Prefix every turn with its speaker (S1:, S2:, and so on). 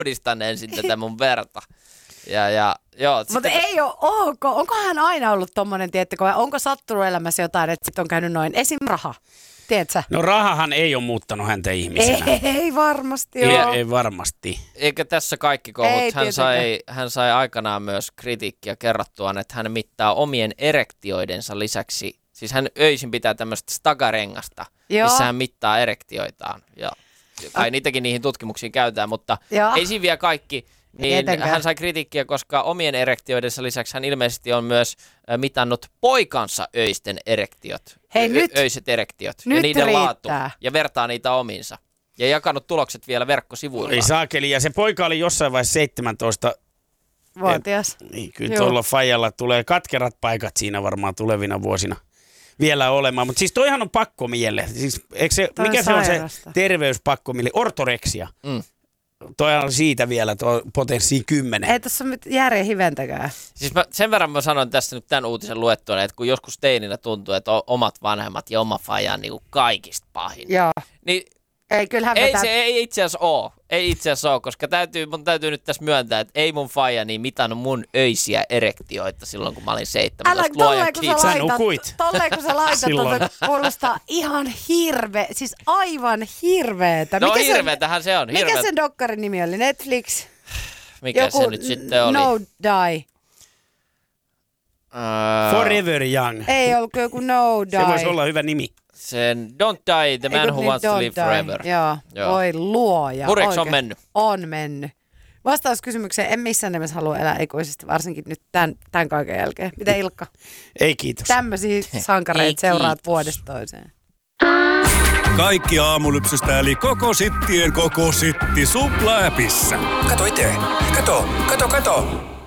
S1: puhdistan ensin tätä mun verta.
S2: Mutta ei ole ok. Onko hän aina ollut tommonen, tiettäkö, vai onko sattunut elämässä jotain, että sit on käynyt noin? Esim. Raha, tiedätkö?
S3: No rahahan ei ole muuttanut häntä ihmisenä.
S2: Ei varmasti ole.
S3: Ei varmasti.
S1: Eikä tässä kaikki kohut. Hän sai aikanaan myös kritiikkiä kerrottuaan, että hän mittaa omien erektioidensa lisäksi. Siis hän öisin pitää tämmöistä stagarengasta, missä hän mittaa erektioitaan. Ja kai niitäkin niihin tutkimuksiin käytetään, mutta ei siinä vielä kaikki. Niin hän sai kritiikkiä, koska omien erektioidensa lisäksi hän ilmeisesti on myös mitannut poikansa öisten erektiot. Öiset erektiot
S2: nyt
S1: ja niiden
S2: riittää.
S1: laatu ja vertaa niitä omiinsa. Ja jakanut tulokset vielä verkkosivuilla.
S3: Ei saakeli, ja se poika oli jossain vaiheessa 17
S2: vuotias.
S3: Niin, kyllä tuolla faijalla tulee katkerat paikat siinä varmaan tulevina vuosina vielä olemaan. Mutta siis toihan on pakkomielle. Siis, mikä se on se terveyspakkomielle? Ortoreksia. Toihan on siitä vielä potenssiin 10.
S2: Ei tässä ole järjen hiventäkään.
S1: Siis sen verran mä sanon tässä nyt tämän uutisen luettua, että kun joskus teininä tuntuu, että omat vanhemmat ja oma faija on niin kuin kaikista pahin.
S2: Joo.
S1: Niin
S2: ei
S1: itse asiassa ole, koska mun täytyy nyt tässä myöntää, että ei mun faija niin mitannut mun öisiä erektioita silloin, kun mä olin 17.
S2: Tolleen kun sä laitat, kuulostaa ihan siis aivan hirveetä.
S1: No hirveetähän se on.
S2: Mikä sen dokkarin nimi oli? Netflix?
S1: Mikä se nyt sitten oli?
S2: No Die.
S3: Forever Young.
S2: Ei ollut joku No Die.
S3: Se voisi olla hyvä nimi.
S1: Sen Don't Die, The Man Who Wants to Live Forever.
S2: Joo. Voi luoja.
S1: Pureks on mennyt.
S2: On mennyt. Vastauskysymykseen, en missään nimessä halua elää ikuisesti, varsinkin nyt tämän kaiken jälkeen. Mitä Ilkka?
S3: Ei kiitos.
S2: Tämmöisiä sankareita seuraat vuodesta toiseen.
S4: Kaikki aamulypsystä eli koko sittien koko sitti Supla-äpissä.
S5: Kato itse. Kato.